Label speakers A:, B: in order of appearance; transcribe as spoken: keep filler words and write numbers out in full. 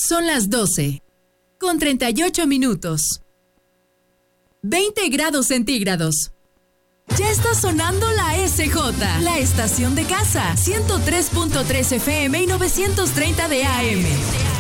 A: Son las doce, con treinta y ocho minutos. veinte grados centígrados. Ya está sonando la S J, la estación de casa, ciento tres punto tres F M y novecientos treinta de A M.